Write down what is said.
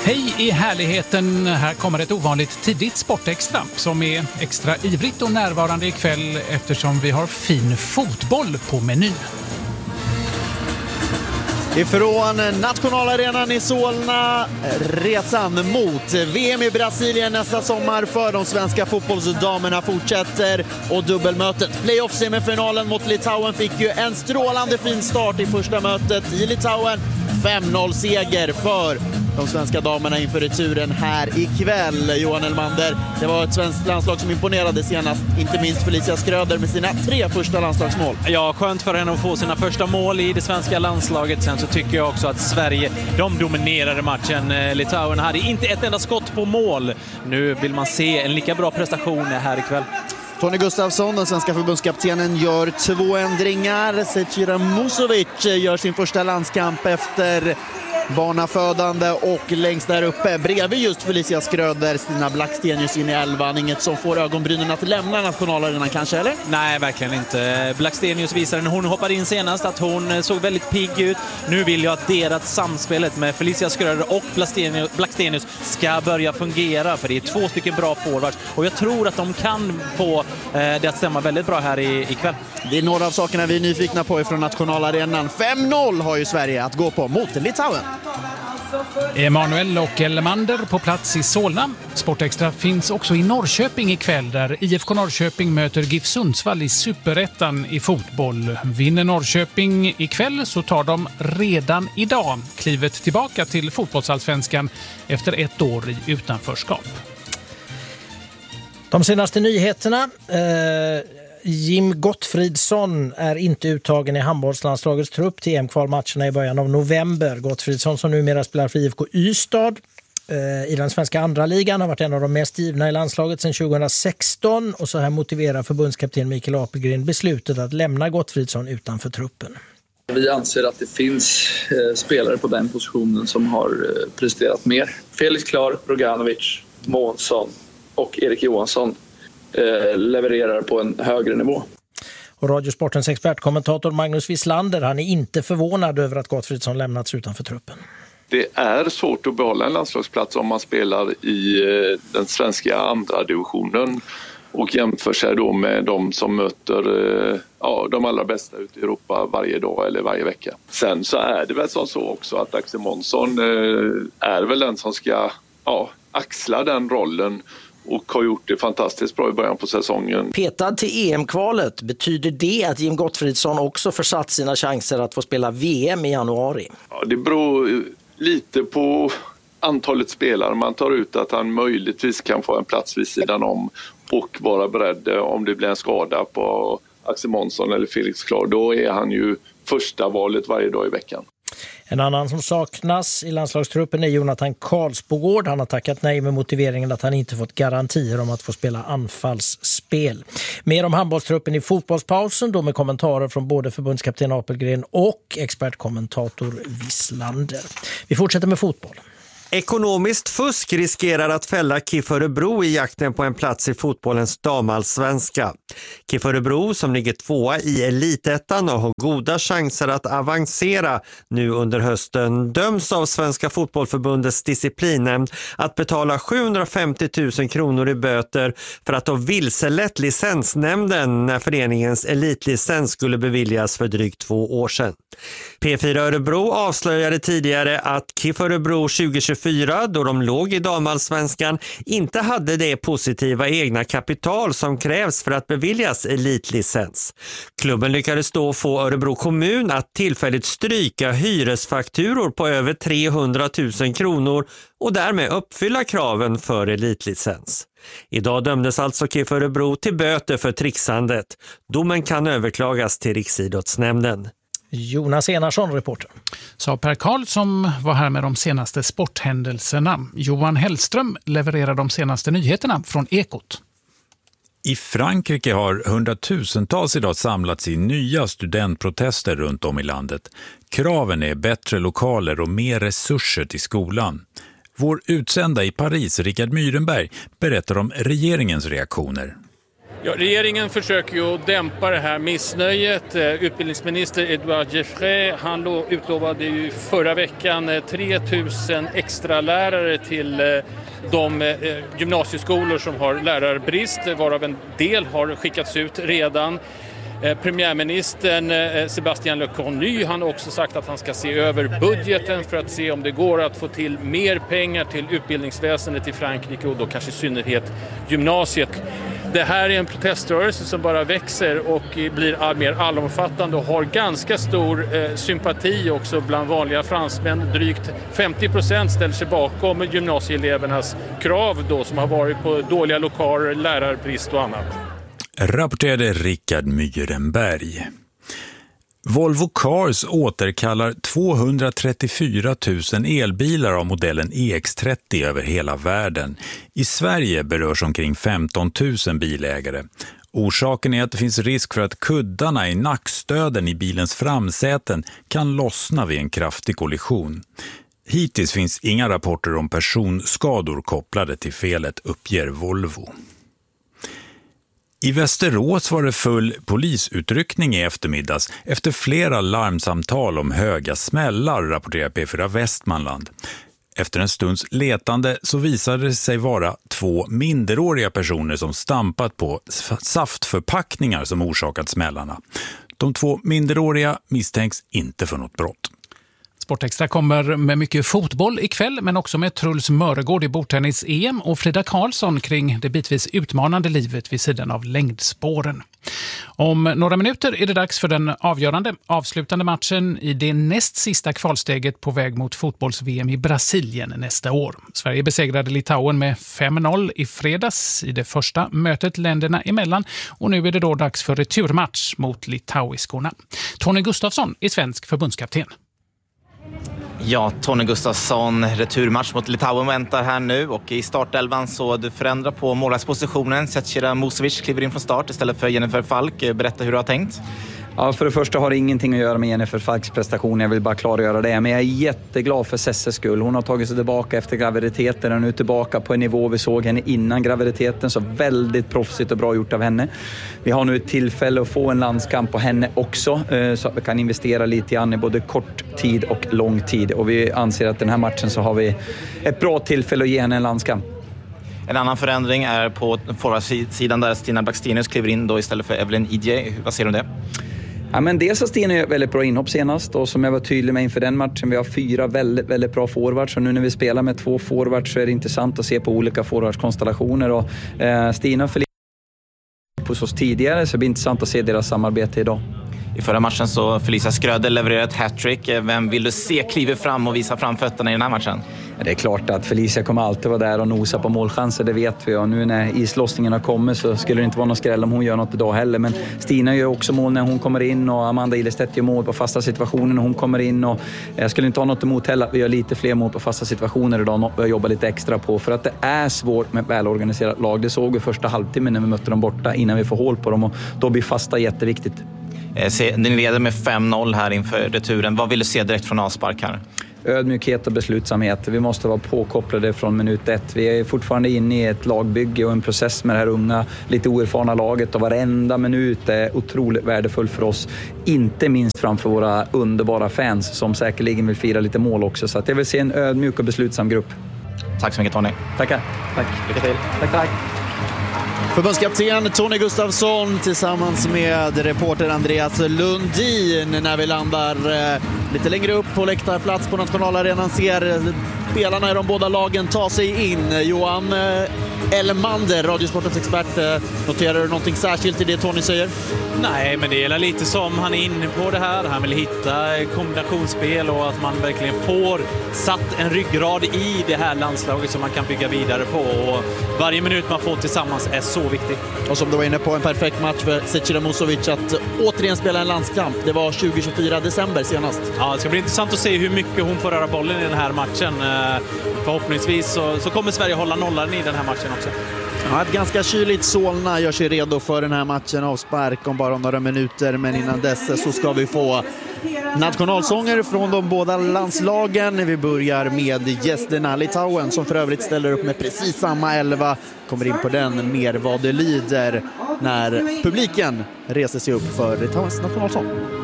Hej i härligheten, här kommer ett ovanligt tidigt Sportextra som är extra ivrigt och närvarande ikväll eftersom vi har fin fotboll på menyn. Ifrån nationalarenan i Solna, resan mot VM i Brasilien nästa sommar för de svenska fotbollsdamerna fortsätter och dubbelmötet. Playoff-semifinalen mot Litauen fick ju en strålande fin start i första mötet i Litauen. 5-0-seger för de svenska damerna inför returen här ikväll. Johan Elmander, det var ett svenskt landslag som imponerade senast, inte minst Felicia Skröder med sina 3 första landslagsmål. Ja, skönt för henne att få sina första mål i det svenska landslaget. Sen så tycker jag också att Sverige, de dominerade matchen. Litauen hade inte ett enda skott på mål. Nu vill man se en lika bra prestation här ikväll. Tony Gustafsson, den svenska förbundskaptenen, gör 2 ändringar. Zecira Musovic gör sin första landskamp efter barnafödande och längst där uppe bredvid just Felicia Skröder, Stina Blackstenius in i 11. Inget som får ögonbrynen att lämna nationalarenan kanske, eller? Nej, verkligen inte. Blackstenius visade när hon hoppade in senast att hon såg väldigt pigg ut. Nu vill jag att deras samspelet med Felicia Skröder och Blackstenius ska börja fungera, för det är 2 stycken bra forwards och jag tror att de kan få det att stämma väldigt bra här ikväll. Det är några av sakerna vi är nyfikna på ifrån nationalarenan. 5-0 har ju Sverige att gå på mot Litauen. Emanuel och Elmander på plats i Solna. Sportextra finns också i Norrköping ikväll där IFK Norrköping möter GIF Sundsvall i Superettan i fotboll. Vinner Norrköping ikväll så tar de redan idag klivet tillbaka till fotbollsallsvenskan efter 1 år i utanförskap. De senaste nyheterna. Jim Gottfridsson är inte uttagen i handbollslandslagets trupp till EM-kvalmatcherna i början av november. Gottfridsson, som numera spelar för IFK Ystad i den svenska andra ligan, har varit en av de mest givna i landslaget sedan 2016 och så här motiverar förbundskapten Mikael Apelgren beslutet att lämna Gottfridsson utanför truppen. Vi anser att det finns spelare på den positionen som har presterat mer. Felix Klar, Roganovic, Månsson och Erik Johansson levererar på en högre nivå. Och Radiosportens expertkommentator Magnus Wislander, han är inte förvånad över att Gottfridsson lämnats utanför truppen. Det är svårt att behålla en landslagsplats om man spelar i den svenska andra divisionen och jämför sig då med de som möter de allra bästa ute i Europa varje dag eller varje vecka. Sen så är det väl så också att Axel Månsson är väl den som ska axla den rollen och har gjort det fantastiskt bra i början på säsongen. Petad till EM-kvalet, betyder det att Jim Gottfridsson också försatt sina chanser att få spela VM i januari? Ja, det beror lite på antalet spelare man tar ut, att han möjligtvis kan få en plats vid sidan om och vara beredd om det blir en skada på Axel Månsson eller Felix Klar. Då är han ju första valet varje dag i veckan. En annan som saknas i landslagstruppen är Jonathan Karlsbogård. Han har tackat nej med motiveringen att han inte fått garantier om att få spela anfallsspel. Mer om handbollstruppen i fotbollspausen, då med kommentarer från både förbundskapten Apelgren och expertkommentator Wislander. Vi fortsätter med fotboll. Ekonomiskt fusk riskerar att fälla KIF Örebro i jakten på en plats i fotbollens damallsvenska. KIF Örebro, som ligger 2:a i elitettan och har goda chanser att avancera nu under hösten, döms av Svenska fotbollförbundets disciplinnämnd att betala 750 000 kronor i böter för att ha vilselett licensnämnden när föreningens elitlicens skulle beviljas för drygt 2 år sedan. P4 Örebro avslöjade tidigare att KIF Örebro 2024, då de låg i damallsvenskan, inte hade det positiva egna kapital som krävs för att beviljas elitlicens. Klubben lyckades då få Örebro kommun att tillfälligt stryka hyresfakturor på över 300 000 kronor och därmed uppfylla kraven för elitlicens. Idag dömdes alltså KIF Örebro till böter för trixandet. Domen kan överklagas till Riksidrottsnämnden. Jonas Enarsson, reporter. Så Per Karl som var här med de senaste sporthändelserna. Johan Hellström levererar de senaste nyheterna från Ekot. I Frankrike har hundratusentals idag samlats i nya studentprotester runt om i landet. Kraven är bättre lokaler och mer resurser till skolan. Vår utsända i Paris, Richard Myrenberg, berättar om regeringens reaktioner. Ja, regeringen försöker ju dämpa det här missnöjet. Utbildningsminister Edouard Geoffrey, han utlovade ju förra veckan 3000 extra lärare till de gymnasieskolor som har lärarbrist, varav en del har skickats ut redan. Premiärministern Sébastien Lecornu, han har också sagt att han ska se över budgeten för att se om det går att få till mer pengar till utbildningsväsendet i Frankrike och då kanske i synnerhet gymnasiet. Det här är en proteströrelse som bara växer och blir mer allomfattande och har ganska stor sympati också bland vanliga fransmän. Drygt 50% ställer sig bakom gymnasieelevernas krav då, som har varit på dåliga lokaler, lärarbrist och annat. Rapporterade Rickard Myrenberg. Volvo Cars återkallar 234 000 elbilar av modellen EX30 över hela världen. I Sverige berörs omkring 15 000 bilägare. Orsaken är att det finns risk för att kuddarna i nackstöden i bilens framsäten kan lossna vid en kraftig kollision. Hittills finns inga rapporter om personskador kopplade till felet, uppger Volvo. I Västerås var det full polisutryckning i eftermiddags efter flera larmsamtal om höga smällar, rapporterar P4 Västmanland. Efter en stunds letande så visade det sig vara 2 minderåriga personer som stampat på saftförpackningar som orsakat smällarna. De 2 minderåriga misstänks inte för något brott. Sportextra kommer med mycket fotboll ikväll, men också med Truls Mörgård i bordtennis-EM och Frida Karlsson kring det bitvis utmanande livet vid sidan av längdspåren. Om några minuter är det dags för den avslutande matchen i det näst sista kvalsteget på väg mot fotbolls-VM i Brasilien nästa år. Sverige besegrade Litauen med 5-0 i fredags i det första mötet länderna emellan, och nu är det då dags för returmatch mot litauiskorna. Tony Gustafsson är svensk förbundskapten. Ja, Tony Gustafsson, returmatch mot Litauen väntar här nu, och i startelvan så du förändrar på målvaktspositionen. Zecira Musovic kliver in från start istället för Jennifer Falk. Berätta hur du har tänkt. Ja, för det första har det ingenting att göra med Jennifer Falks prestation. Jag vill bara klargöra det. Men jag är jätteglad för Sesses skull. Hon har tagit sig tillbaka efter graviditeten. Hon är nu tillbaka på en nivå vi såg henne innan graviditeten. Så väldigt proffsigt och bra gjort av henne. Vi har nu ett tillfälle att få en landskamp på henne också. Så att vi kan investera lite grann i både kort tid och lång tid. Och vi anser att den här matchen så har vi ett bra tillfälle att ge henne en landskamp. En annan förändring är på forwardsidan där Stina Blackstenius kliver in då istället för Evelyn Idje. Vad säger du om det? Ja, men dels har Stina väldigt bra inhopp senast, och som jag var tydlig med inför den matchen, vi har 4 väldigt, väldigt bra forwards, och nu när vi spelar med 2 forwards så är det intressant att se på olika forwardskonstellationer, och Stina för på oss tidigare, så det blir intressant att se deras samarbete idag. I förra matchen så Felicia Skröder levererade ett hattrick. Vem vill du se kliva fram och visa fram fötterna i den här matchen? Ja, det är klart att Felicia kommer alltid vara där och nosa på målchanser, det vet vi. Och nu när islossningen har kommit så skulle det inte vara någon skräll om hon gör något idag heller. Men Stina gör också mål när hon kommer in, och Amanda Ilestedt gör mål på fasta situationer när hon kommer in. Och jag skulle inte ha något emot heller att vi gör lite fler mål på fasta situationer idag, något vi jobbar lite extra på. För att det är svårt med ett välorganiserat lag. Det såg vi första halvtimmen när vi mötte dem borta innan vi får hål på dem, och då blir fasta jätteviktigt. Ni leder med 5-0 här inför returen. Vad vill du se direkt från avspark här? Ödmjukhet och beslutsamhet. Vi måste vara påkopplade från minut 1. Vi är fortfarande inne i ett lagbygge och en process med det här unga, lite oerfarna laget, och varenda minut är otroligt värdefull för oss. Inte minst framför våra underbara fans som säkerligen vill fira lite mål också. Så att jag vill se en ödmjuk och beslutsam grupp. Tack så mycket, Tony. Tackar. Tack. Lycka till. Tack. Förbundskapten Tony Gustafsson tillsammans med reporter Andreas Lundin när vi landar lite längre upp på läktarplats på Nationalarenan, ser spelarna i de båda lagen ta sig in. Johan Elmander, Radiosportens expert, noterar du någonting särskilt i det Tony säger? Nej, men det är lite som han är inne på det här. Han vill hitta kombinationsspel och att man verkligen får satt en ryggrad i det här landslaget som man kan bygga vidare på. Och varje minut man får tillsammans är så viktig. Och som du var inne på, en perfekt match för Zecira Musovic att återigen spela en landskamp. Det var 24 december senast. Ja, det ska bli intressant att se hur mycket hon får röra bollen i den här matchen. Förhoppningsvis så kommer Sverige hålla nollan i den här matchen också. Ja, ett ganska kyligt Solna gör sig redo för den här matchen av spark om bara några minuter, men innan dess så ska vi få nationalsånger från de båda landslagen. Vi börjar med gästerna Litauen som för övrigt ställer upp med precis samma 11. Kommer in på den mer vad det lider. när publiken reser sig upp för Litauens nationalsång.